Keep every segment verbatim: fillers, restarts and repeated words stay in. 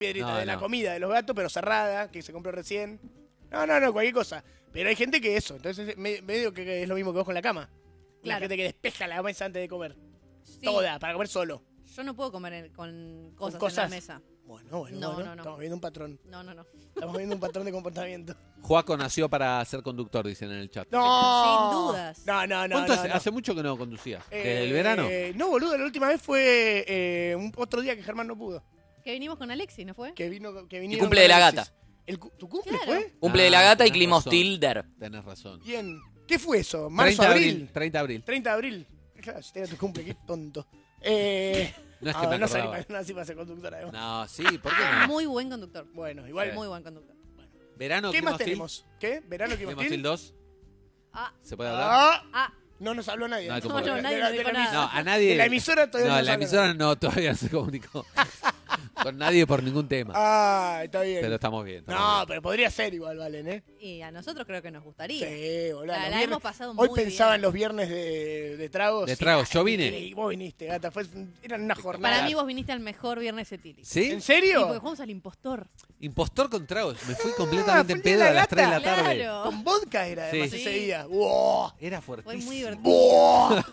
piedrita No, de la no. comida de los gatos, pero cerrada, que se compró recién. No, no, no, cualquier cosa. Pero hay gente que eso, entonces me- medio que es lo mismo que vos con la cama. La Claro. gente que despeja la mesa antes de comer. Sí. Toda, para comer solo. Yo no puedo comer en- con cosas, cosas? en la mesa. Bueno, bueno, No, bueno. no, no. Estamos viendo un patrón. No, no, no. Estamos viendo un patrón de comportamiento. Juaco nació para ser conductor, dicen en el chat. No. Sin dudas. No, no, no. ¿Cuánto no, hace? no. Hace mucho que no conducía. Eh, ¿Desde el verano? No, boludo, la última vez fue eh, un, otro día que Germán no pudo. Que vinimos con Alexi, ¿no fue? Que vino, que Y vinieron cumple con de la Alexis. gata. El cu- ¿Tu cumple Claro. fue? Cumple de Ah, la gata y tenés clima razón. hostil der. Tenés razón. Bien. ¿Qué fue eso? ¿Marzo, treinta de abril? abril. treinta de abril. treinta de abril. Claro, si tenía tu cumple, qué tonto. Eh, No es ah, que me no salí acordaba. para, no así para ser conductora, además. No, sí, ¿por qué no? Muy buen conductor. Bueno, igual. Muy buen conductor. ¿Verano? ¿Qué clima más hostil? tenemos? ¿Qué? ¿Verano clima ¿Clima hostil hostil? dos? Ah, ¿Se puede hablar? Ah, ah. no nos habló nadie. No, De- como de- no, de- nadie de- nos de dijo la nada. emisora. No, a nadie. De la emisora todavía no No, nos la habla emisora nadie. no, todavía no se comunicó. Con nadie por ningún tema. Ah, está bien. Pero estamos bien. estamos No, bien. pero podría ser igual, Valen, ¿eh? Y a nosotros creo que nos gustaría. Sí, boludo. La- los la viernes- hemos pasado Hoy muy pensaba bien. en los viernes de, de tragos. De Sí, tragos, yo ay, vine. Y vos viniste, gata. Fue, eran una jornada. Para mí vos viniste al mejor viernes etili. ¿Sí? ¿En Sí, serio? porque jugamos al impostor. Impostor con tragos. Me fui Ah, completamente fue en el día de pedo la a las tres de la gata. tarde. Claro. Con vodka era además Sí. ese Sí. día. ¡Wow! Era Fue fuertísimo. muy divertido. ¡Wow!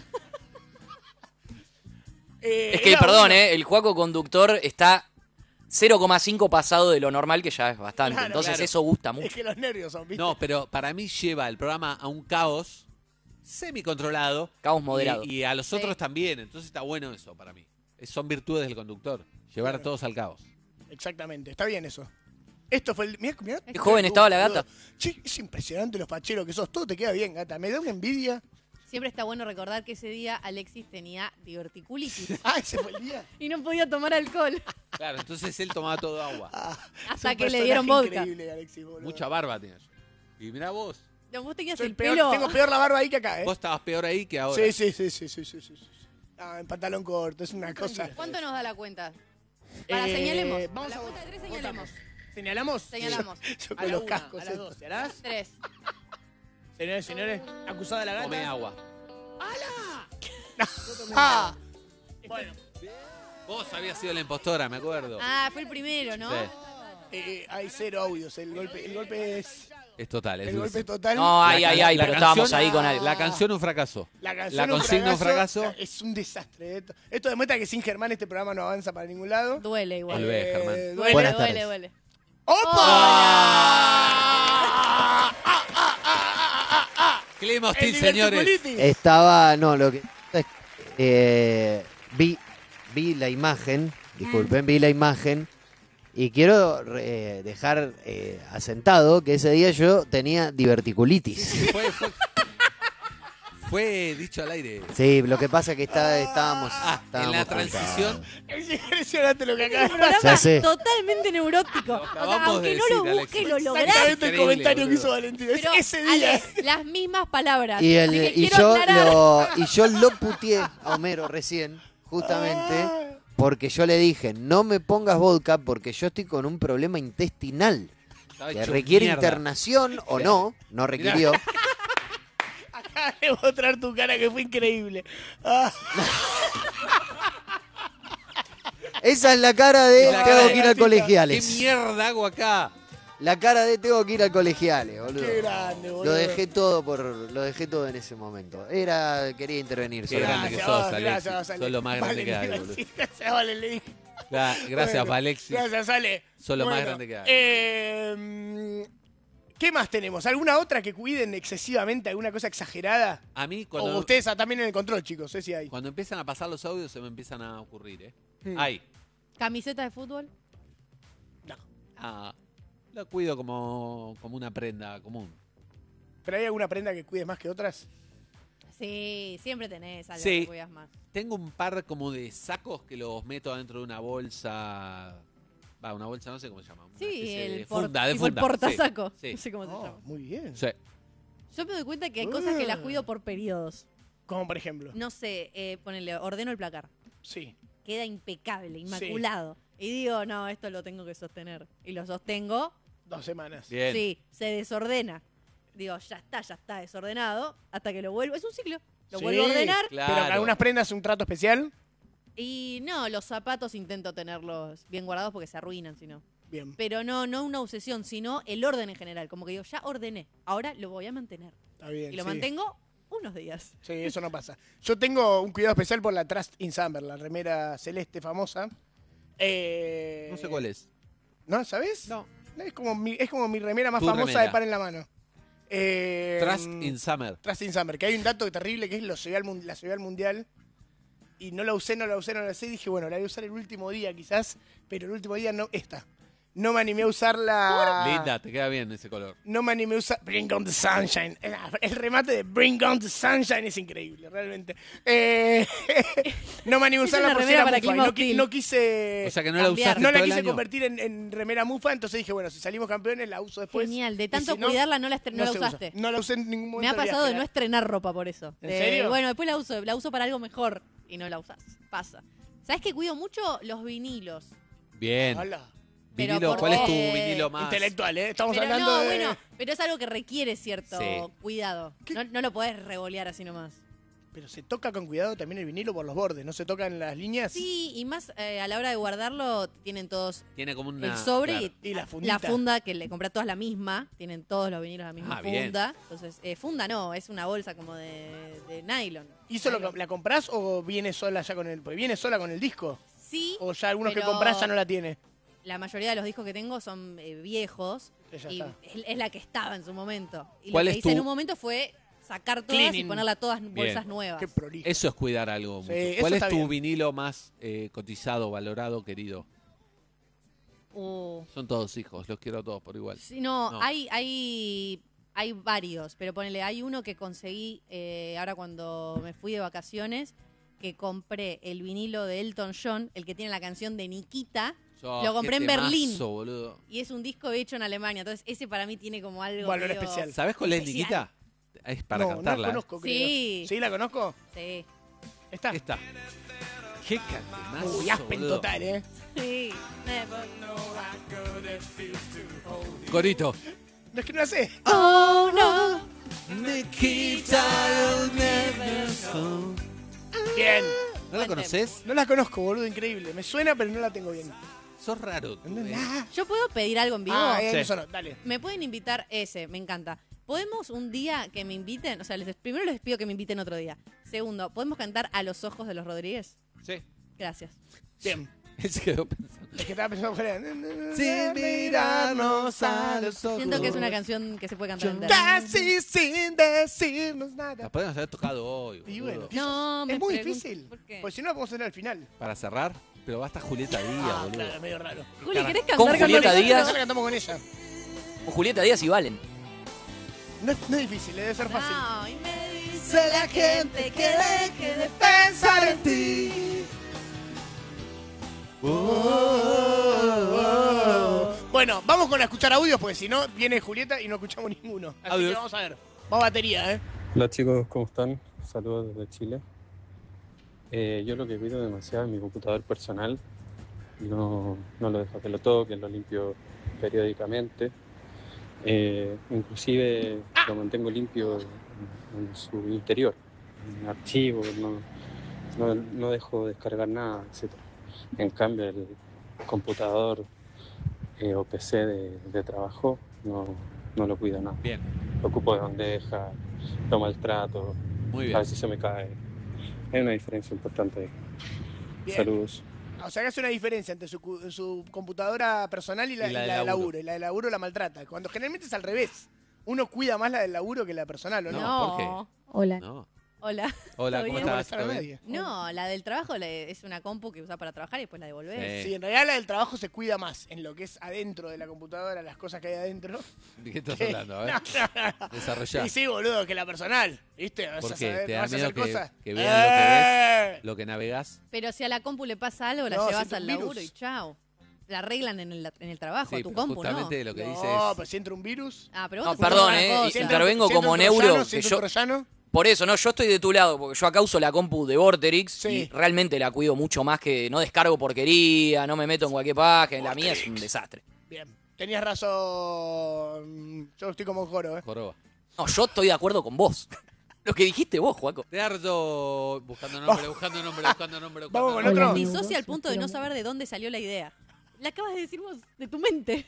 Eh, Es que, era perdón, uno- eh, el Juaco conductor está cero coma cinco pasado de lo normal, que ya es bastante. Claro, Entonces claro. eso gusta Es mucho. que los nervios son, ¿viste? No, pero para mí lleva el programa a un caos semi-controlado. Caos moderado. Y, y a los otros Sí. también. Entonces está bueno eso para mí. Es- Son virtudes del conductor. Llevar a Claro. todos al caos. Exactamente, está bien eso. Esto fue el. Mirá, mirá, Qué joven estaba la gata. Che, es impresionante los pacheros que sos. Todo te queda bien, gata. Me da una envidia. Siempre está bueno recordar que ese día Alexis tenía diverticulitis Ah, ese fue el día. y no podía tomar alcohol Claro, entonces él tomaba todo agua. Ah, hasta es un que le dieron personaje vodka. increíble, Alexis, boludo. Mucha barba tenía yo. Y mirá vos. No, vos tenías Soy el peor- pelo. Tengo peor la barba ahí que acá, ¿eh? Vos estabas peor ahí que ahora. Sí, sí, sí, sí, sí, sí, sí, sí. Ah, en pantalón corto, es una cosa. ¿Cuánto nos da la cuenta? Para, Eh, señalemos. Vamos A a la cuenta de tres votamos. señalemos. ¿Señalamos? Señalamos. Yo, yo A con la los una, cascos. a las eh. dos, ¿serás? Tres. Señores, señores, acusada la gata. Come agua. Ah, bueno, Vos habías sido la impostora, me acuerdo. Ah, fue el primero, ¿no? Sí, eh, hay cero audios. El golpe, el golpe es. es total. Es El golpe dulce. es total. No, ay, La- ay, la- ay, la pero canción- estábamos ahí con algo. La canción un fracaso. La, canción La un consigna un fracaso. Es un desastre. Esto, esto demuestra que sin Germán este programa no avanza para ningún lado. Duele igual. Volvé, Germán. duele. Duele, Buenas duele, tardes. duele. ¡Opa! Clima El hostil, señores. diverticulitis. Estaba, no, lo que eh, vi, vi la imagen, disculpen, vi la imagen y quiero eh, dejar eh, asentado que ese día yo tenía diverticulitis. Fue, fue, fue dicho al aire. Sí, lo que pasa es que está, estábamos, Ah, en estábamos la cansados. transición. Es impresionante lo que acaba de Un pasar. programa Ya sé. totalmente neurótico. O sea, acabamos aunque de no lo decir, busques, Alexis. lo lográs. Exactamente el Increíble, comentario que boludo. hizo Valentín. Es Pero, ese día. Ale, las mismas palabras. Y, el, Así que y, quiero yo aclarar. lo, y yo lo puteé a Homero recién, justamente, porque yo le dije, no me pongas vodka porque yo estoy con un problema intestinal Estaba que hecho requiere mierda. internación o no, no requirió. Acá de mostrar tu cara que fue increíble. Ah, Esa es la cara de La tengo cara que de ir al ¿Qué colegiales. mierda hago acá? La cara de tengo que ir al colegiales, boludo. qué grande, boludo. Lo dejé todo por lo dejé todo en ese momento. Era quería intervenir Qué solamente. grande que Gracias, sos, vos, Alexis. gracias, Ale. Sos lo más grande Vale, que hay, le iba a boludo. decir, Gracias, Vale, le dije. Gra- Gracias, Bueno, Alexis. Gracias, Ale. Sos lo más Bueno, grande que hay. eh, ¿Qué más tenemos? ¿Alguna otra que cuiden excesivamente? ¿Alguna cosa exagerada? A mí, O cuando, ustedes ah, también en el control, chicos, sé si hay. cuando empiezan a pasar los audios, se me empiezan a ocurrir, ¿eh? Hmm. Hay. Camiseta de fútbol. Ah, lo cuido como, como una prenda común. ¿Pero hay alguna prenda que cuides más que otras? Sí, siempre tenés algo Sí. que cuidas más. Tengo un par como de sacos que los meto adentro de una bolsa. Va, una bolsa, no sé cómo se llama. Una Sí, especie el, de por- funda, de tipo el funda. portasaco. Sí, No sé cómo se Oh, llama. muy bien. sí. Yo me doy cuenta que hay cosas que las Ah. cuido por periodos. Como por ejemplo. No sé, eh, ponele, ordeno el placar. Sí. Queda impecable, inmaculado. Y digo, no, esto lo tengo que sostener. Y lo sostengo. Dos semanas. Bien. Sí, se desordena. Digo, ya está, ya está desordenado. Hasta que lo vuelvo. Es un ciclo. Lo Sí, vuelvo a ordenar. Claro. Pero con algunas prendas un trato especial. Y no, los zapatos intento tenerlos bien guardados porque se arruinan, si no. Bien. Pero no, no una obsesión, sino el orden en general. Como que digo, ya ordené, ahora lo voy a mantener. Está bien. Y lo sí. mantengo unos días. Sí, eso no pasa. Yo tengo un cuidado especial por la Trust in Summer, la remera celeste famosa. Eh, No sé cuál es. ¿No? ¿Sabes? No. Es como mi, es como mi remera más Tu famosa remera. de par en la mano. Eh, Trust in Summer. Trust in Summer, que hay un dato terrible que es lo llevé al mun- la llevé al mundial y no la usé, no la usé, no la usé. Y dije, bueno, la voy a usar el último día quizás, pero el último día no, esta. No me animé a usarla. Linda, te queda bien ese color. No me animé a usar Bring on the Sunshine. El remate de Bring on the Sunshine es increíble, realmente. Eh, no me animé a Es usarla una por si remera era para mufa. y clima No, qui- hostil. no quise. O sea que no la cambiar. usaste no la todo el quise año. convertir en, en remera mufa, entonces dije, bueno, si salimos campeones la uso después. Genial, de Y tanto si no, cuidarla no la, estre- no la se usa. usaste. No la usé en ningún momento. Me ha del pasado de viaje, no estrenar ropa por eso. ¿En De, serio? Bueno, después la uso, la uso para algo mejor y no la usas. Pasa. ¿Sabes que cuido mucho los vinilos? Bien. Hola. Pero Vinilo, por- ¿cuál es tu eh, vinilo más? Intelectual, ¿eh? Estamos Pero hablando no, de. bueno, pero es algo que requiere cierto Sí. cuidado. ¿Qué? No, no lo podés revolear así nomás. Pero se toca con cuidado también el vinilo por los bordes, ¿no se tocan las líneas? Sí, y más eh, a la hora de guardarlo, tienen todos Tiene como una... el sobre claro. y, Y la fundita. funda que le compré a todas la misma. Tienen todos los vinilos la misma Ah, bien. funda. Entonces, eh, funda no, es una bolsa como de, de nylon. ¿Y eso lo- Nylon. la comprás o viene sola ya con el. Porque viene sola con el disco? Sí, ¿O ya algunos pero que comprás ya no la tiene? la mayoría de los discos que tengo son eh, viejos. Que ya Y está. es, es la que estaba en su momento. Y lo ¿Cuál que es hice tu- en un momento fue sacar todas y Cleaning. ponerla todas en bolsas Bien. nuevas. Qué prolijo. Eso es cuidar algo Sí, mucho. eso ¿Cuál es está tu bien. vinilo más eh, cotizado, valorado, querido? Uh, Son todos hijos, los quiero a todos por igual. sí, no, No. Hay, hay, hay varios, pero ponele, hay uno que conseguí eh, ahora cuando me fui de vacaciones, que compré el vinilo de Elton John, el que tiene la canción de Nikita, Oh, lo qué compré en temazo, Berlín. Boludo. y es un disco hecho en Alemania. Entonces, ese para mí tiene como algo Valor medio- especial. ¿Sabés cuál es Especial. Nikita? Es para no, cantarla. no la ¿eh? conozco, creo. Sí. ¿Sí la conozco? Sí, Está. Esta. Qué cantemazo, Uy, Aspen boludo. total, ¿eh? sí. Never. Corito. No es que no la sé. Oh, no. Bien. ¿No la conoces? No la conozco, boludo, increíble. Me suena, pero no la tengo bien. Sos raro. tú, eh. ¿Yo puedo pedir algo en vivo? Ah, eh, Sí. eso no, dale. Me pueden invitar ese, me encanta. ¿Podemos un día que me inviten? O sea, les, primero les pido que me inviten otro día. Segundo, ¿podemos cantar A los ojos de los Rodríguez? Sí. Gracias. Bien. Se quedó pensando. Es que estaba pensando fuera. Sin mirarnos a los ojos. Siento que es una canción que se puede cantar entera. Casi sin decirnos La nada. podemos haber tocado hoy. Y boludo. bueno, No, es me muy pregunto, difícil. ¿por qué? Porque si no la podemos hacer al final. Para cerrar, pero va hasta Julieta Díaz, Ah, boludo. claro, es medio raro. Juli, ¿querés cantar Con con Julieta nosotros? Díaz. Nosotros cantamos con ella. O Julieta Díaz y Valen. No es, no es difícil, debe ser fácil. No, y me dice la gente que deje de Pensar en ti. Bueno, vamos con a escuchar audios porque si no viene Julieta y no escuchamos ninguno. Así Audios. que vamos a ver. Va batería, ¿eh? Hola chicos, ¿cómo están? Saludos desde Chile. Eh, yo lo que cuido demasiado es mi computador personal. No, no lo dejo que lo toque, lo limpio periódicamente. Eh, inclusive lo mantengo limpio en, en su interior, en archivos, no, no, no dejo descargar nada, etcétera. En cambio el computador eh, o P C de, de trabajo no, no lo cuido nada. Bien, Lo ocupo de bandeja, lo maltrato, muy a bien. veces se me cae. Hay una diferencia importante ahí. Bien. Saludos. O sea que hace una diferencia entre su, cu- su computadora personal y la, Y la y de la de laburo. laburo. Y la de laburo la maltrata. Cuando generalmente es al revés. Uno cuida más la del laburo que la personal, ¿o no? No, ¿por qué? No. Hola. No. Hola. Hola, ¿Todo ¿cómo bien? No estás? molestar a ¿Todo bien? nadie. No, la del trabajo le- es una compu que usa para trabajar y después la devolvés. Sí. Sí, en realidad la del trabajo se cuida más en lo que es adentro de la computadora, las cosas que hay adentro. ¿De qué estás que- hablando? A ver, No, no, no. desarrollá. Y sí, boludo, que la personal. ¿Viste? Vas ¿Por a qué? saber, ¿Te da vas a miedo hacer que- cosas. que vean lo que ¡Eh! Lo que navegás. Pero si a la compu le pasa algo, la No, llevas siento al un virus. laburo y chao. La arreglan en el, en el trabajo, Sí, tu pero compu, ¿no? justamente lo que dice No, es... pero si entra un virus. Ah, pero No, vos te perdón, fijas eh, otra y- cosa. si entra- intervengo si como entra un neuro, troyano, si que entra yo- un troyano. Por eso, no, yo estoy de tu lado, porque yo acá uso la compu de Vorterix Sí. y realmente la cuido mucho más que no descargo porquería, no me meto en cualquier página, la mía es un desastre. Bien. Tenías razón. Yo estoy como un joro, ¿eh? Joroba. No, yo estoy de acuerdo con vos. Lo que dijiste vos, Juaco. Dardo, buscando nombre, buscando nombre, buscando nombre. Vamos buscando con nombre. otro. Te disocia al punto de no saber de dónde salió la idea. La acabas de decir vos, de tu mente.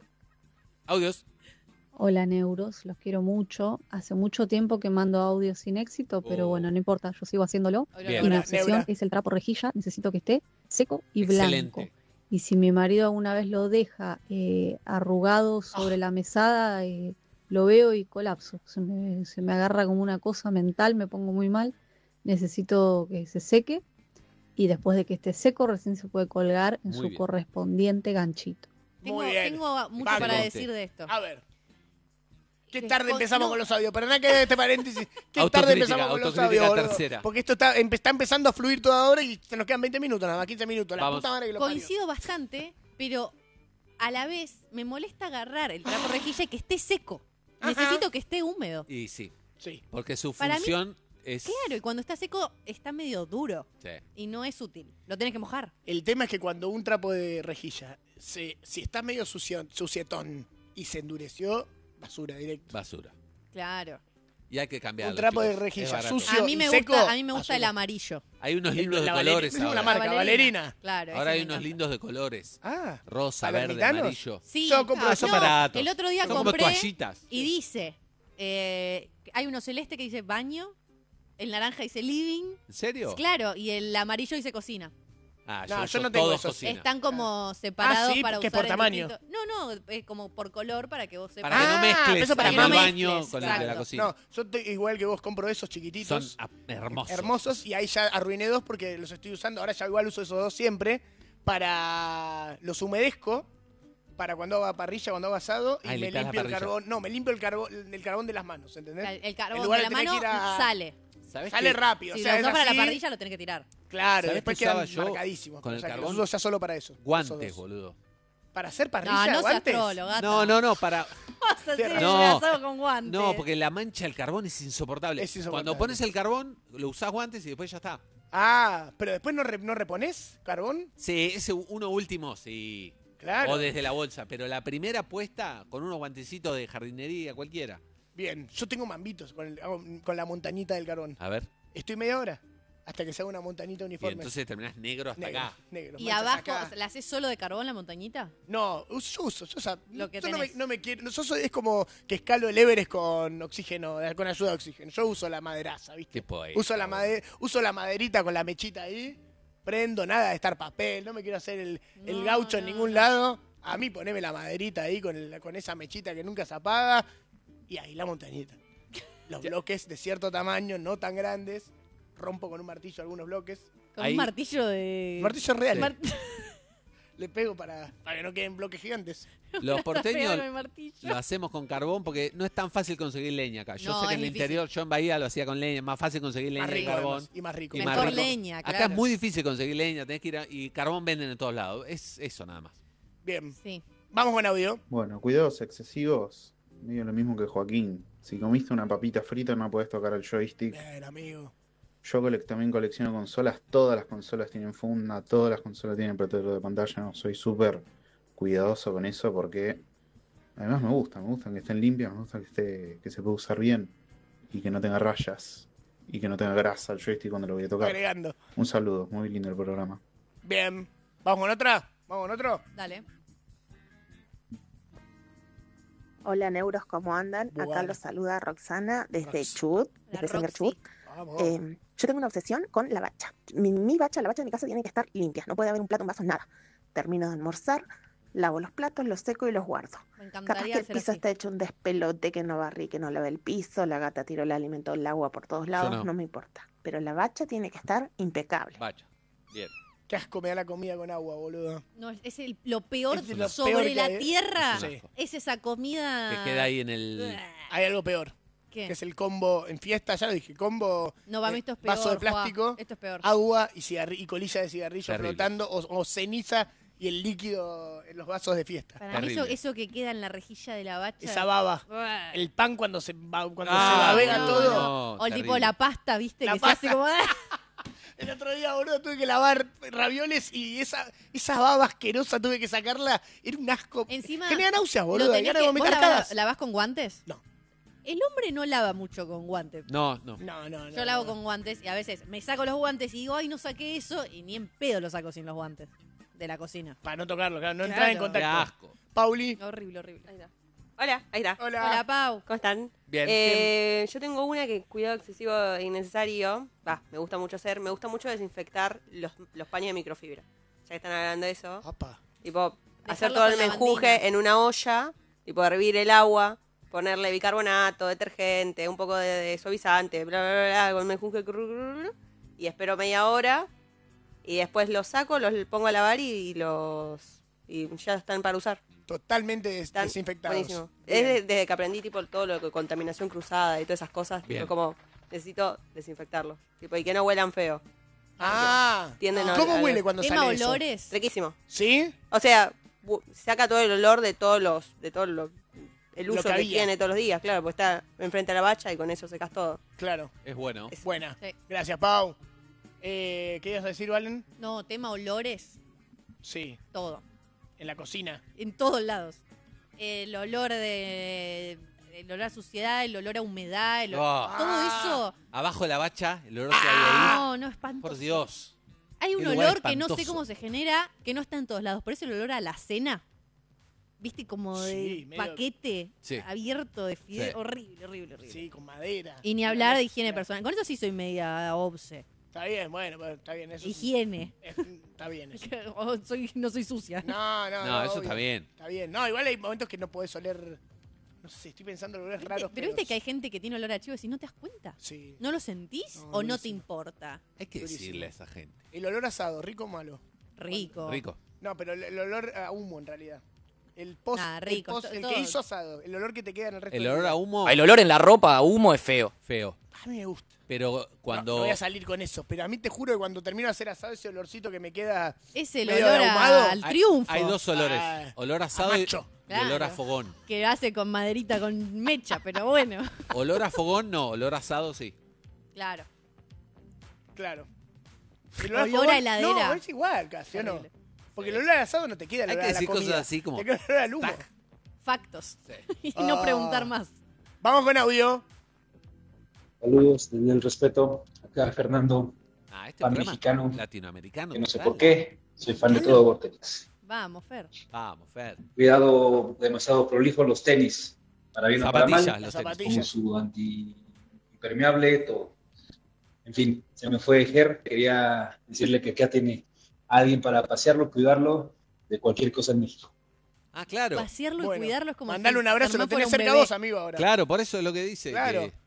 Audios. Hola Neuros, los quiero mucho. Hace mucho tiempo que mando audios sin éxito, pero Oh. bueno, no importa, yo sigo haciéndolo. Hoy lo Bien. Mi lográs. obsesión Neura. es el trapo rejilla, necesito que esté seco y blanco. Excelente. Y si mi marido alguna vez lo deja eh, arrugado sobre Ah. la mesada, eh, lo veo y colapso. Se me, se me agarra como una cosa mental, me pongo muy mal. Necesito que se seque y después de que esté seco recién se puede colgar en Muy su bien. correspondiente ganchito. Tengo, Muy bien. tengo mucho Vamos. para decir de esto. A ver. Qué Que tarde co- empezamos no. con los audios. Perdón que este paréntesis. Qué tarde Autocrítica, empezamos con los autocrítica audios. boludo. tercera. Porque esto está, empe- está empezando a fluir todo ahora y se nos quedan veinte minutos, nada más, quince minutos. La Vamos. puta madre que lo parió. Coincido bastante, pero a la vez me molesta agarrar el trapo rejilla y que esté seco. Ajá. Necesito que esté húmedo. Y sí, Sí. porque su Para mí- función es... Claro, y cuando está seco está medio duro Sí. y no es útil. Lo tenés que mojar. El tema es que cuando un trapo de rejilla, se, si está medio sucio, sucietón y se endureció, basura directo. Basura. Claro. Y hay que cambiarlo. Un trapo de chicos. rejilla Es barato. sucio. A mí y me seco, gusta, a mí me gusta el basura. amarillo. Hay unos lindos de La Valeri- colores decimos la ahora. marca, Valerina. Claro. Ahora ese hay me unos encanta. lindos de colores. Ah, Rosa, verde, ¿palermitanos? amarillo. Sí, Yo compro Ah, esos. son no, baratos. el otro día Son como compré toallitas. y dice, eh, hay uno celeste que dice baño, el naranja dice living, ¿En serio? claro, y el amarillo dice cocina. Ah, No, yo, yo uso no tengo todos esos. cocina. Están como separados Ah, sí, para que usar por en tamaño. distinto- No, no, es como por color para que vos sepas. Para que no Ah, mezcles eso para el que no baño mezcles, con el de la exacto. cocina. No, yo estoy igual que vos, compro esos Son chiquititos. ah, hermosos. hermosos y ahí ya arruiné dos porque los estoy usando. Ahora ya igual uso esos dos siempre. Para los humedezco. Para cuando hago parrilla, cuando hago asado. Y Ah, me limpias la limpio el parrilla. carbón. No, me limpio el carbón, el carbón de las manos, ¿entendés? El, el En carbón lugar de de la tener mano que ir a- sale. ¿Sabés Sale qué? rápido. Si o lo sea, usás es para la así. parrilla lo tenés que tirar. Claro, ¿Sabés después qué quedan usaba yo marcadísimos. con el o sea, que carbón? los uso ya solo para eso. Esos Guantes, dos. boludo. ¿Para hacer No, parrilla? no seas ¿Guantes? trolo, gato. No, no, no, para... Vas a hacer el No. asado con guantes. No, porque la mancha del carbón es insoportable. Es insoportable. Cuando pones el carbón, lo usás guantes y después ya está. Ah, pero después no, re- no reponés carbón. Sí, ese uno último, sí. Claro. O desde la bolsa. Pero la primera puesta con unos guantecitos de jardinería, cualquiera. Bien, yo tengo mambitos con, el- hago- con la montañita del carbón. A ver. Estoy media hora hasta que se haga una montañita Y uniforme. entonces terminás negro hasta negro, acá. negro. ¿Y manchas abajo acá. la haces solo de carbón la montañita? No, uso, yo uso. Yo, o sea, Lo que yo no me, tenés. no me quiero. no, yo soy- es como que escalo el Everest con oxígeno, con ayuda de oxígeno. Yo uso la maderaza, ¿viste? Qué poeta. Uso la, made- uso la maderita con la mechita ahí. Prendo, nada de estar papel. No me quiero hacer el, el No, gaucho en no, ningún no. lado. A mí poneme la maderita ahí con, el- con esa mechita que nunca se apaga. Y ahí la montañita. Los bloques de cierto tamaño, no tan grandes. Rompo con un martillo algunos bloques. Con Ahí- un martillo de... Un martillo real. Mar- Le pego para, para que no queden bloques gigantes. Los Está feo porteños con el martillo. lo hacemos con carbón porque no es tan fácil conseguir leña acá. Yo No, sé que es en el difícil. interior, yo en Bahía lo hacía con leña, es más fácil conseguir leña Más que rico, carbón. además, y más rico. Y Mejor más rico. leña, Acá claro. es muy difícil conseguir leña, tenés que ir a, y carbón venden en todos lados. Es eso nada más. Bien, Sí. vamos con audio. Bueno, cuidados excesivos, medio lo mismo que Joaquín. Si comiste una papita frita no puedes tocar el joystick. Bien, amigo. Yo colec- también colecciono consolas, todas las consolas tienen funda, todas las consolas tienen protector de pantalla, no, soy súper cuidadoso con eso porque además me gusta, me gusta que estén limpias, me gusta que esté, que se pueda usar bien y que no tenga rayas y que no tenga grasa el joystick cuando lo voy a tocar. Agregando. Un saludo, muy lindo el programa. Bien. ¿Vamos con otra? ¿Vamos con otro? Dale. Hola Neuros, ¿cómo andan? Muy Acá buena. los saluda Roxana desde Rox. Chubut, La desde Singer Roxy. Chubut. Vamos. Eh, yo tengo una obsesión con la bacha. Mi, mi bacha, la bacha de mi casa tiene que estar limpia. No puede haber un plato, un vaso, nada. Termino de almorzar, lavo los platos, los seco y los guardo. Me Capaz encantaría que el hacer piso así. está hecho un despelote, que no barrí, que no lavé el piso, la gata tiró el alimento, el agua por todos lados, no. no. me importa. Pero la bacha tiene que estar impecable. Vaya. Bien. Qué asco me da la comida con agua, boludo. No, es el- lo peor Es de lo sobre peor que la hay. tierra. Sí. Es esa comida... Que queda ahí en el... Hay algo peor, ¿Qué? que es el combo en fiesta, ya lo dije, combo No, para mí eh, esto es peor, vaso de Juá. plástico, Esto es peor. agua y, cigarri- y colilla de cigarrillo Terrible. flotando o, o ceniza y el líquido en los vasos de fiesta. Para mí eso, Terrible. eso que queda en la rejilla de la bacha... Esa baba. Buah. El pan cuando se, va- cuando Ah, se babea no, todo. no, o el tipo terrible. la pasta, ¿viste? La que pasta. se hace como... El otro día, boludo, tuve que lavar ravioles y esa, esa baba asquerosa tuve que sacarla. Era un asco. Encima, Tenía náuseas, Lo boludo. tenés Y ahora que- vomitar ¿Vos lavas, arcadas. lavás con guantes? No. El hombre no lava mucho con guantes. No, no. No, no, no. Yo lavo no. con guantes y a veces me saco los guantes y digo, ay, no saqué eso, y ni en pedo lo saco sin los guantes de la cocina. Para no tocarlo, claro, no Claro. entrar en Qué contacto. asco. Pauli. Horrible, horrible. Ahí está. Hola, ahí está. Hola. Hola, Pau. ¿Cómo están? Bien. Eh, yo tengo una que cuidado excesivo e innecesario. Va, me gusta mucho hacer. Me gusta mucho desinfectar los, los paños de microfibra. Ya que están hablando de eso. Opa. Tipo, hacer Dejarlo todo con el la menjuje bandina. en una olla. Tipo, hervir el agua. Ponerle bicarbonato, detergente, un poco de, de suavizante. Bla, bla, bla, bla, con el menjuje. cru, cru, cru, y espero media hora. Y después los saco, los pongo a lavar y, y los... Y ya están para usar. Totalmente des- Están desinfectados. buenísimo. Bien. Es de- desde que aprendí tipo todo lo que contaminación cruzada y todas esas cosas. Bien. Fue como, necesito desinfectarlos. Tipo, y que no huelan feo. Ah. Tienden a- ¿Cómo a- huele cuando Tema sale eso? olores. Riquísimo. ¿Sí? O sea, bu- saca todo el olor de todos los, de todo lo, el Lo uso que que, había. tiene todos los días, claro, pues está enfrente a la bacha y con eso secas todo. Claro. Es bueno. Es- Buena. Sí. Gracias, Pau. Eh, ¿Qué ibas a decir, Valen? No, tema olores, Sí, todo. en la cocina. En todos lados. El olor de... El olor a suciedad, el olor a humedad, el olor- Oh. todo eso... Abajo de la bacha, el olor que hay ahí. No, no, espantoso. Por Dios. Hay un Qué lugar olor que no sé espantoso. cómo se genera, que no está en todos lados. Por eso el olor a la cena, ¿viste? Como de Sí, medio- paquete Sí. abierto de fideo. Sí. Horrible, horrible, horrible. Sí, con madera. Y ni hablar de Una higiene mezcla. personal. Con eso sí soy media obse. Está bien, bueno, bueno, está bien. Eso es- Higiene. es- está bien eso. Oh, soy, no soy sucia. No, no, No, eso obvio. está bien. Está bien. No, igual hay momentos que no podés oler. No sé, estoy pensando en olores ¿Viste? raros. Pero viste que hay gente que tiene olor a chivo y si no te das cuenta. Sí. ¿No lo sentís No, o no te durísimo. importa? Hay que Durísimo. decirle a esa gente. El olor asado, ¿rico o malo? Rico. Rico. No, pero el, el olor a humo en realidad. El post, Ah, el, rico, post- to- el todo. que hizo asado, el olor que te queda en el resto El del olor día. a humo, El olor en la ropa a humo es feo. feo. A mí me gusta. Pero No, cuando... no voy a salir con eso, pero a mí te juro que cuando termino de hacer asado, ese olorcito que me queda. Es el medio olor de a- ahumado. al hay, triunfo hay dos olores. Ah, olor a a asado y, macho. y olor a Claro. fogón. Que hace con maderita, con mecha, pero bueno. Olor a fogón no, olor a asado sí. Claro. Claro. El Olor a fogón- heladera. No, es igual casi, ¿o no? Horrible. Porque el olor al asado no te queda el Hay olor que a la decir cosas comida. así como, Te queda el olor al humo. tac. Factos. Sí. y no Ah. preguntar más. Vamos con audio. Saludos desde el respeto. Acá Fernando, Ah, este fan programa mexicano, latinoamericano. que no sé total. por qué. Soy fan de todo Vortex. Vamos, Fer. Vamos, Fer. Cuidado demasiado prolijo los tenis. Para bien o para Zapatillas, mal. los Las tenis. zapatillas. Como su anti-impermeable, todo. En fin, se me fue Ger. Quería decirle que acá tiene alguien para pasearlo, cuidarlo de cualquier cosa en México. Ah, claro. Pasearlo Bueno, y cuidarlo es como mandale si un abrazo, lo Germán fuera tenés un cerca bebé. vos, amigo, ahora. Claro, por eso es lo que dice. Claro. que-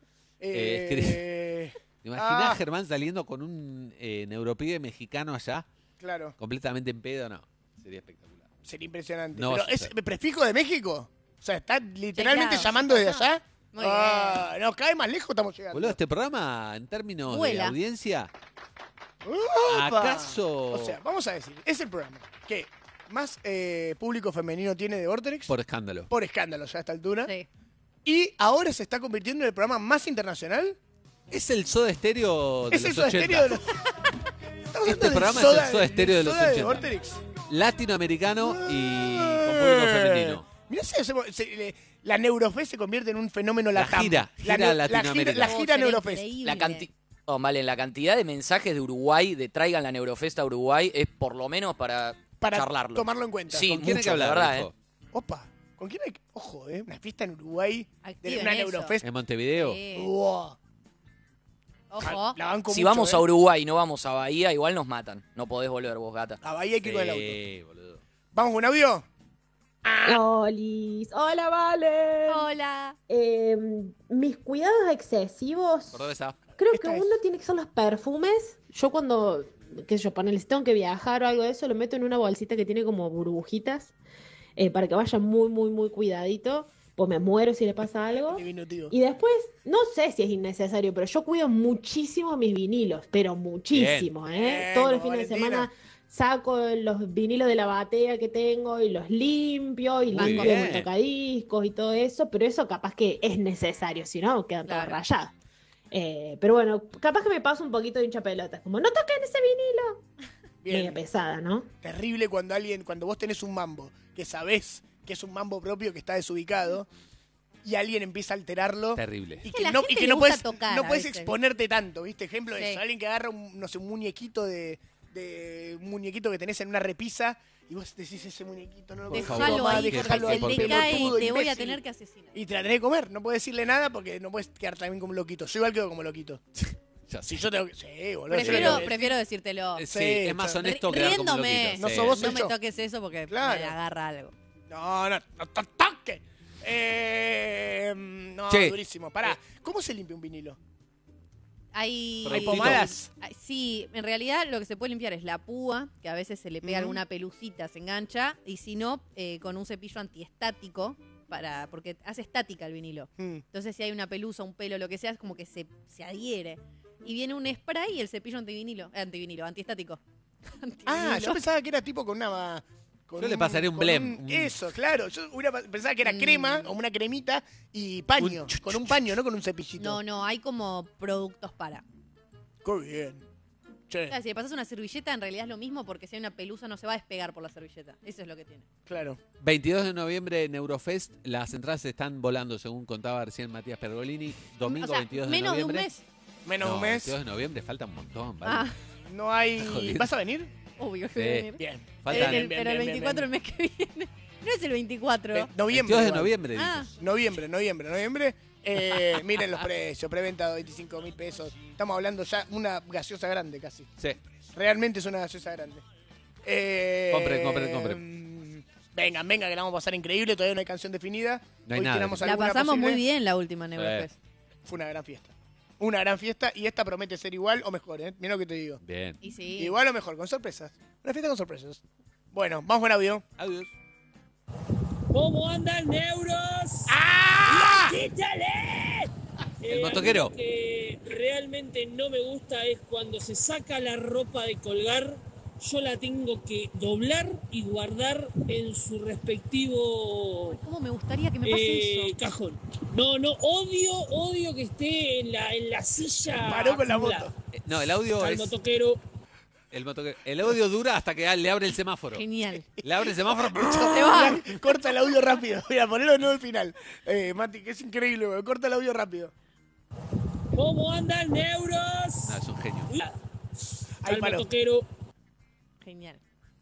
Eh, ¿Te imaginás Ah. Germán saliendo con un eh, neuropibe mexicano allá? claro, Completamente en pedo, no. Sería espectacular. sería impresionante. No Pero vas a es hacer. prefijo de México. O sea, está literalmente claro. llamando desde allá. Muy Ah, no, cada vez más lejos estamos llegando. Boludo, este programa, en términos de Vuela. audiencia, Opa. ¿acaso O sea, vamos a decir, es el programa que más eh, público femenino tiene de Vortex por escándalo? por escándalo ya a esta altura. Sí. Y ahora se está convirtiendo en el programa más internacional. Es el Soda Estéreo de Es el los Soda ochenta. Stereo de los... Estamos hablando Este del programa es el soda- Soda Stereo de los soda ochenta. Vortex. Latinoamericano y con público femenino. Mirá si hacemos- se- le- la Neurofest se convierte en un fenómeno La latam. gira, gira neu- Latinoamérica. La gira, la Oh, gira sería Neurofest. increíble. La cantidad. Oh, vale, la cantidad de mensajes de Uruguay de traigan la Neurofest a Uruguay es por lo menos para, Para charlarlo. tomarlo en cuenta. Sí, ¿Con quién hay mucho, que hablar, la verdad, viejo? ¿eh? Opa, ¿con quién hay que- Ojo, ¿eh? Una fiesta en Uruguay. De Activen una eso. Neurofest. ¿En Montevideo? Sí. Wow. Ojo. La banco Si mucho, vamos ¿eh? a Uruguay y no vamos a Bahía, igual nos matan. No podés volver vos, gata. A Bahía hay que ir con el auto. Sí, boludo. ¿Vamos con audio? Olis. Hola, Vale. Hola. Eh, mis cuidados excesivos, Cordobesa. creo Esta que es. uno tiene que ser los perfumes. Yo cuando, qué sé yo, ponele, si tengo que viajar o algo de eso, lo meto en una bolsita que tiene como burbujitas eh, para que vaya muy, muy, muy cuidadito. Pues me muero si le pasa algo. Diminutivo. Y después, no sé si es innecesario, pero yo cuido muchísimo mis vinilos, pero muchísimo, ¿eh? Bien, Todos los como fines de Valentina. semana saco los vinilos de la batea que tengo y los limpio y Muy limpio bien. los tocadiscos y todo eso, pero eso capaz que es necesario, si no, quedan todos Claro. rayados. Eh, pero bueno, capaz que me paso un poquito de hincha pelotas, como no toquen ese vinilo. Media Bien. pesada, ¿no? Terrible cuando alguien, cuando vos tenés un mambo, que sabés que es un mambo propio que está desubicado, y alguien empieza a alterarlo. Terrible. Y Es que que la no, gente y que le no gusta puedes, tocar no a puedes veces. exponerte tanto, ¿viste? Ejemplo de Sí. eso. Alguien que agarra un, no sé, un muñequito de, de un muñequito que tenés en una repisa y vos decís ese muñequito, no lo consigo Dejalo más, ahí, dejalo porque ahí, se te pelotudo, cae y te voy a imbécil. tener que asesinar. Y te la tenés que comer, no puedes decirle nada porque no puedes quedar también como un loquito. Yo igual quedo como loquito. Ya Si sé. yo tengo que... Sí, boludo. yo Prefiero, tengo que- prefiero decírtelo. Eh, Sí, Sí, es más está- honesto quedar como Riéndome. loquito. No Sí. sos vos, No soy me yo. toques eso porque Claro. me agarra algo. No, no, no te toques. Eh, no, Che. durísimo. Pará, ¿cómo se limpia un vinilo? Hay, ¿Hay pomadas? Hay- Sí, en realidad lo que se puede limpiar es la púa, que a veces se le pega Ujú. alguna pelucita, se engancha, y si no, eh, con un cepillo antiestático, para, porque hace estática el vinilo. Mm. Entonces si hay una pelusa, un pelo, lo que sea, es como que se, se adhiere. Y viene un spray y el cepillo antivinilo, eh, antivinilo, antiestático. Ah, Antivinilo. yo pensaba que era tipo con una... Con Yo le pasaría un con blem, un- un- Eso, claro. Yo hubiera pa- pensaba que era Mm. crema, o una cremita y paño. Con un paño, no con un cepillito. No, no, hay como productos para. Qué bien. Che, Claro, si le pasas una servilleta, en realidad es lo mismo porque si hay una pelusa no se va a despegar por la servilleta. Eso es lo que tiene. claro. veintidós de noviembre en Eurofest, las entradas están volando, según contaba recién Matías Pergolini. Domingo O sea, veintidós de menos de un noviembre. mes. Menos de No, un mes. veintidós de noviembre, falta un montón, ¿vale? Ah, No hay... Jodido. ¿Vas a venir? obvio que Sí. voy a venir. Bien. Faltan En el- bien, pero el bien, bien, veinticuatro bien. el mes que viene. No es el veinticuatro. Eh, noviembre. veintidós de igual. noviembre, Ah, dices. Noviembre, noviembre, noviembre. Eh, miren los precios, preventa de veinticinco mil pesos. Estamos hablando ya una gaseosa grande casi. Sí. Realmente es una gaseosa grande. Eh, Compren, compren, compren. mm, Vengan, vengan, que la vamos a pasar increíble. Todavía no hay canción definida. No hay Hoy nada tiramos la alguna pasamos posible. muy bien la última Neurofest. Fue una gran fiesta. Una gran fiesta y esta promete ser igual o mejor, ¿eh? Mira lo que te digo. Bien. Y sí. Igual o mejor, con sorpresas. Una fiesta con sorpresas. Bueno, vamos con audio. Adiós. ¿Cómo andan, neuros? ¡Ah! ¡Quítale! El motoquero. Lo que realmente no me gusta es cuando se saca la ropa de colgar, yo la tengo que doblar y guardar en su respectivo ¿Cómo me gustaría que me pase eh, eso? cajón. No, no, odio, odio que esté en la, en la silla. Paró con la acumulada. moto. Eh, No, el audio Al es. motoquero. El, motoquero. El audio dura hasta que le abre el semáforo. Genial. Le abre el semáforo. Se va. Mirá, corta el audio rápido. Mira, ponelo de nuevo al final. Eh, Mati, que es increíble, güey. Corta el audio rápido. ¿Cómo andan, neuros? No, es un genio. Ahí Al paró. motoquero. Genial.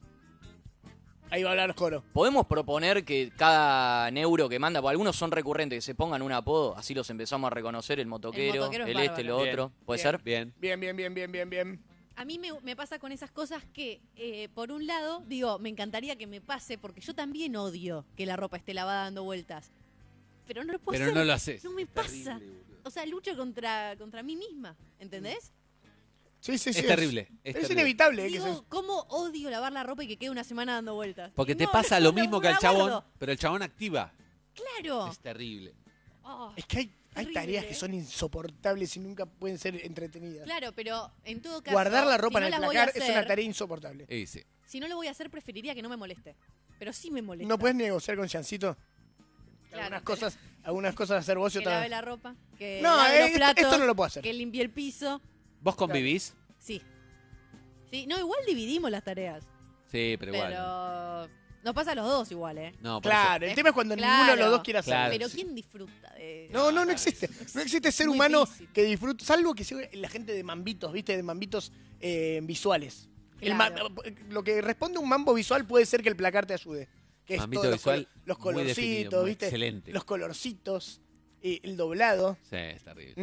Ahí va a hablar los coros. ¿Podemos proponer que cada neuro que manda, porque algunos son recurrentes, que se pongan un apodo, así los empezamos a reconocer, el motoquero, El el, motoquero es este, lo bárbaro. otro? ¿Puede Bien. ser? Bien. Bien, bien, bien, bien, bien, bien. A mí me, me pasa con esas cosas que, eh, por un lado, digo, me encantaría que me pase, porque yo también odio que la ropa esté lavada dando vueltas. Pero no lo puedo Pero hacer. no lo haces. No me Es pasa. terrible, boludo. O sea, lucho contra, contra mí misma, ¿entendés? Sí, sí, sí. Es terrible. Es, Es, terrible. inevitable. eh, que Digo, se- ¿cómo odio lavar la ropa y que quede una semana dando vueltas? Porque Y te no, pasa no, lo no, mismo no que al la chabón, guardo. pero el chabón activa. Claro. Es terrible. Oh, Es que hay, hay terrible. tareas que son insoportables y nunca pueden ser entretenidas. Claro, pero en todo caso. Guardar la ropa si no en el las voy a placar es una hacer- tarea insoportable. Y sí. Si no lo voy a hacer, preferiría que no me moleste. Pero sí me molesta. ¿No puedes negociar con Chancito? Claro, algunas que- cosas, algunas cosas hacer vos y Que otras. lave la ropa, que No, lave eh, los esto- platos, esto no lo puedo hacer. que limpie el piso. ¿Vos convivís? Sí. Sí, no, igual dividimos las tareas. Sí, pero igual. Pero nos pasa a los dos igual, ¿eh? No, por Claro, el Es- tema es cuando claro, ninguno de los dos quiere hacerlo. claro. Pero sí. ¿quién disfruta de No, no, no existe. No existe ser Muy humano difícil. que disfrute, salvo que sea la gente de mambitos, ¿viste? De mambitos eh, visuales. El ma- Claro. lo que responde a un mambo visual puede ser que el placar te ayude. Que es Mambito todo los, visual, colo- los muy definido, colorcitos, muy ¿viste? excelente. Los colorcitos, eh, el doblado. Sí, es terrible.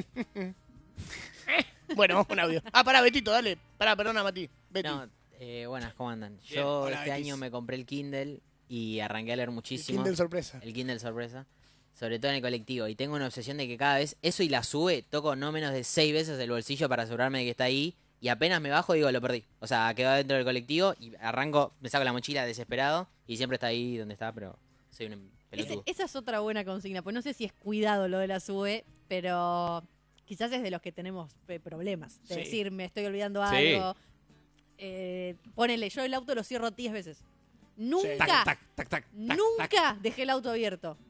Bueno, vamos con audio. Ah, pará, Betito, dale. Pará, perdona, Mati. Betty. No, eh, buenas, ¿cómo andan? Bien, Yo hola, este Betis. año me compré el Kindle y arranqué a leer El muchísimo. Kindle sorpresa. El Kindle sorpresa. Sobre todo en el colectivo. Y tengo una obsesión de que cada vez, eso y la sube, toco no menos de seis veces el bolsillo para asegurarme de que está ahí. Y apenas me bajo, digo, lo perdí. O sea, quedó dentro del colectivo y arranco, me saco la mochila desesperado y siempre está ahí donde está, pero soy un Ese- pelotudo. esa es otra buena consigna, pues no sé si es cuidado lo de la sube, pero quizás es de los que tenemos eh, problemas. De Sí. decir, me estoy olvidando Sí. algo. Eh, ponele, yo el auto lo cierro diez veces. Nunca, Tac, tac, tac, tac, tac, nunca tac. dejé el auto abierto.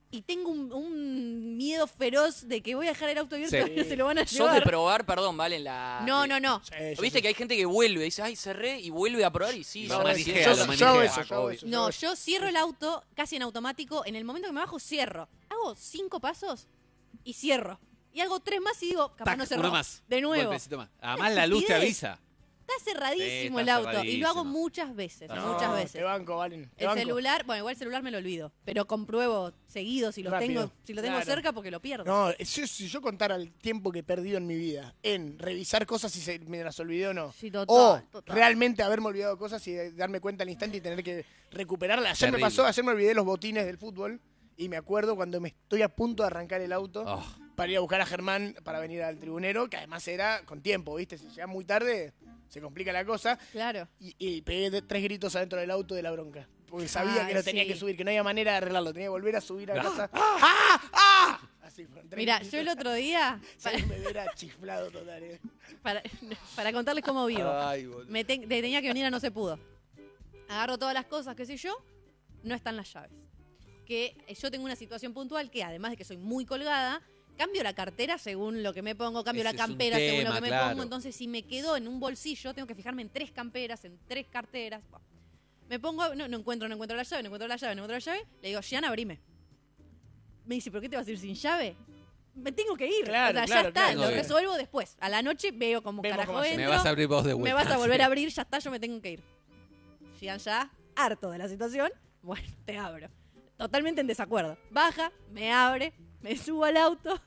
y tengo un, un miedo feroz de que voy a dejar el auto abierto Sí. y no se lo van a ¿Sos de llevar. probar, perdón, vale? La... No, no, no. ¿Viste que hay gente que vuelve? Dice, ay, cerré y vuelve a probar y sí. Lo son manijea, así. lo manijea. Yo hago eso, yo hago eso. No, yo cierro el auto casi en automático. En el momento que me bajo, cierro. Hago cinco pasos y cierro. Y hago tres más y digo, capaz Tac, no cerró. uno más. De nuevo. Golpecito más. Además, la luz te Estupidez. avisa. Está cerradísimo Sí, el está auto. Y lo cerradísimo. hago muchas veces. No, muchas veces. Te banco, Valen. te El banco. celular, bueno, igual el celular me lo olvido. Pero compruebo seguido si lo Rápido. tengo, si lo tengo Claro. cerca porque lo pierdo. No, si, si yo contara el tiempo que he perdido en mi vida en revisar cosas y se, me las olvidé o no. Sí, total, o total. realmente haberme olvidado cosas y darme cuenta al instante y tener que recuperarlas. Ayer Terrible. me pasó, ayer me olvidé los botines del fútbol y me acuerdo cuando me estoy a punto de arrancar el auto Oh. para ir a buscar a Germán para venir al tribunero, que además era con tiempo, ¿viste? Si llega muy tarde, se complica la cosa. Claro. Y, y pegué de- tres gritos adentro del auto de la bronca. Porque sabía Ay, que lo tenía sí. que subir, que no había manera de arreglarlo. Tenía que volver a subir a Ah. casa. ¡Ah! ¡Ah! Así, fueron tres Mira, gritos. yo el otro día, Si alguien me hubiera chiflado total, eh. para, para contarles cómo vivo, Ay, boludo. me te- te- tenía que venir a No Se Pudo. Agarro todas las cosas, qué sé yo, no están las llaves. Que eh, yo tengo una situación puntual que, además de que soy muy colgada, cambio la cartera según lo que me pongo, cambio Ese la es un campera según lo tema, que me claro. pongo. Entonces, si me quedo en un bolsillo, tengo que fijarme en tres camperas, en tres carteras. Bueno, me pongo, no, no encuentro, no encuentro la llave, no encuentro la llave, no encuentro la llave. Le digo, Gian, abrime. Me dice, ¿pero qué te vas a ir sin llave? Me tengo que ir. Claro, o sea, claro, ya está, claro. lo Muy bien. resuelvo después. A la noche veo como Vemos carajo cómo hacemos. entro. Me vas a abrir vos de Me vuelta. vas a volver Sí. a abrir, ya está, yo me tengo que ir. Gian ya, harto de la situación, bueno, te abro. Totalmente en desacuerdo. Baja, me abre, me subo al auto,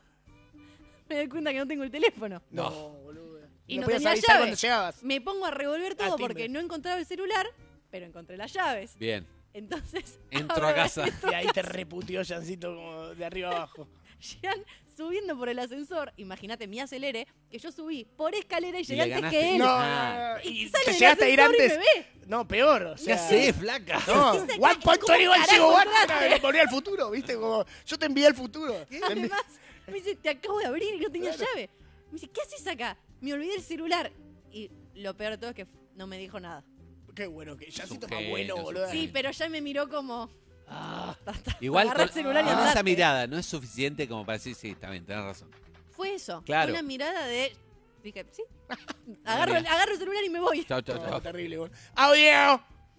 me doy cuenta que no tengo el teléfono. No, boludo. Y no no podías tenía avisar llave. cuando llegabas. Me pongo a revolver todo Ah, timbre. porque no encontraba el celular, pero encontré las llaves. Bien. Entonces, Entro abro a casa. Y ahí te reputió Jancito como de arriba abajo. Gian subiendo por el ascensor, imagínate mi acelere, que yo subí por escalera y Y llegué le antes ganaste. que él. No, Ah. no, no. Y Sale te del llegaste a ir ascensor y antes. me ve. No, peor. O ¿Qué sea, hacés, flaca? No, Dice, one point ¿cómo twenty one carajo one, entraste? volví al futuro, ¿viste? Como, yo te envié al futuro. Te envié- Además, me dice, te acabo de abrir y no tenía Claro. llave. Me dice, ¿qué haces acá? Me olvidé el celular. Y lo peor de todo es que no me dijo nada. Qué bueno, que Jancito un más genio, bueno, es un boludo. Sí, pero ya me miró como... Ah, Igual Agarrá con, el celular y con andate. esa mirada no es suficiente como para decir, sí, está bien, tenés razón. Fue eso. Claro. Una mirada de... Dije, sí. Agarro, Bien. agarro el celular y me voy. Chau, chau, no, chau. terrible, boludo. ¡Audio!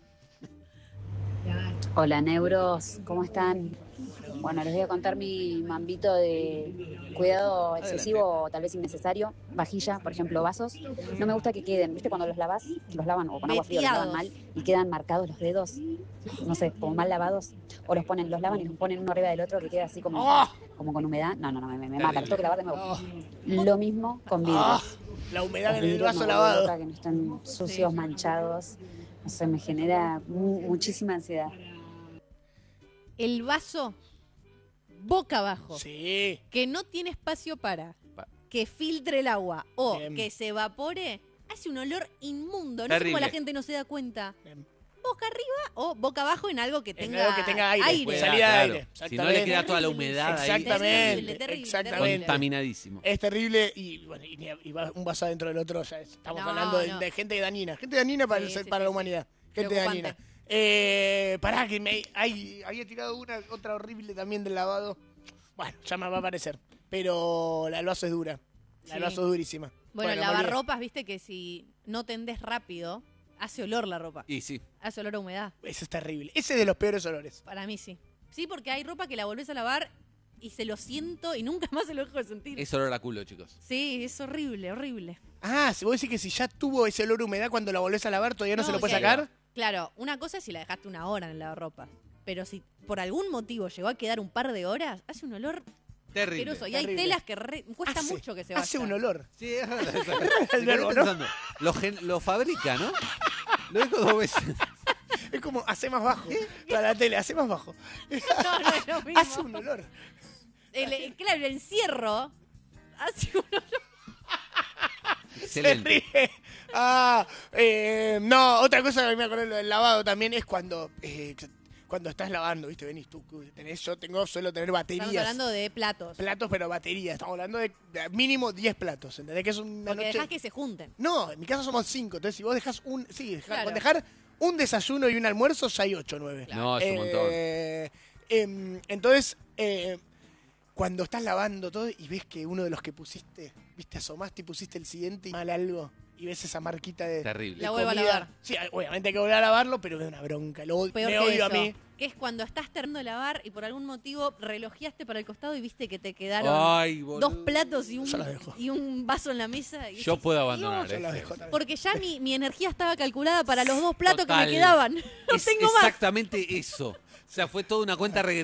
Hola Neuros, ¿cómo están? Bueno, les voy a contar mi mambito de cuidado excesivo o tal vez innecesario. Vajilla, por ejemplo, vasos. No me gusta que queden, ¿viste? Cuando los lavas, los lavan o con agua fría, los lavan mal y quedan marcados los dedos, no sé, como mal lavados. O los ponen, los lavan y los ponen uno arriba del otro que queda así como, como con humedad. No, no, no, me, me, me mata, los tengo que lavar de nuevo. Lo mismo con vidrios. Ah, la humedad Los en el vidrios vaso me vuelvo lavado. loca, que no están sucios, manchados. No sé, me genera mu- muchísima ansiedad. El vaso boca abajo. Sí. Que no tiene espacio para Pa- que filtre el agua o Bien. que se evapore, hace un olor inmundo. No sé Terrible. cómo la gente no se da cuenta. Bien. Boca arriba o boca abajo en algo que En tenga, algo que tenga aire, Pueda, salida de claro. aire. Si no le queda toda la Terrible. humedad ahí. Exactamente, Terrible, terrible, exactamente. Contaminadísimo. Es terrible y, bueno, y, ni- y va un vaso adentro del otro ya es- estamos No, hablando de, no. de gente dañina. Gente dañina para, el Sí, ser- sí, para sí, la sí. humanidad. Gente Preocupante. dañina. Eh, pará, que me ay, había tirado una, otra horrible también del lavado. Bueno, ya me va a aparecer. Pero la del vaso es dura. La del Sí. vaso es durísima. Bueno, me olvidé. lavarropas, viste que si no tendés rápido, hace olor la ropa. Y sí. Hace olor a humedad. Eso es terrible. Ese es de los peores olores. Para mí sí. Sí, porque hay ropa que la volvés a lavar y se lo siento y nunca más se lo dejo de sentir. Es olor a culo, chicos. Sí, es horrible, horrible. Ah, si vos decís que si ya tuvo ese olor a humedad cuando la volvés a lavar, todavía no, No, se lo puede que- sacar. Claro, una cosa es si la dejaste una hora en el lavarropa. Pero si por algún motivo llegó a quedar un par de horas, hace un olor Terrible. asqueroso. Y hay terrible. telas que re- cuesta Hace- mucho que se vaya. Hace un olor. Sí, es verdad. es verdad. El Me quedé verbo, ¿no? pensando, Lo, gen- lo fabrica, ¿no? Lo dijo dos veces. Es como, hace más bajo. Para la tele, hace más bajo. No, no es lo mismo. Hace un olor. El- el- claro, el encierro hace un olor. Excelente. Se ríe. Ah, eh, no, otra cosa que me acordé del lavado también es cuando eh, cuando estás lavando, ¿viste? Venís tú, tenés, yo tengo, suelo tener baterías. Estamos hablando de platos. Platos, pero baterías. Estamos hablando de, de mínimo diez platos, ¿entendés? Que es una Porque noche... dejás que se junten. No, en mi caso somos cinco. Entonces, si vos dejas un... Sí, dejar, Claro. con dejar un desayuno y un almuerzo, ya hay ocho o nueve. No, es un montón. Eh, Em, entonces, eh, cuando estás lavando todo y ves que uno de los que pusiste, viste, asomaste y pusiste el siguiente y mal algo, y ves esa marquita de. Terrible. de La vuelvo a comida. lavar. Sí, obviamente hay que volver a lavarlo, pero es una bronca. Lo, Peor me que odio eso, a mí. que es cuando estás terminando de lavar y por algún motivo relojeaste para el costado y viste que te quedaron Ay, boludo. dos platos y un, Yo la dejo. y un vaso en la mesa. Y Yo decís, puedo "Dios". abandonar. Yo la ese. dejo también. Porque ya mi, mi energía estaba calculada para los dos platos Total. que me quedaban. No Es tengo más. exactamente eso. O sea, fue toda una cuenta regresiva.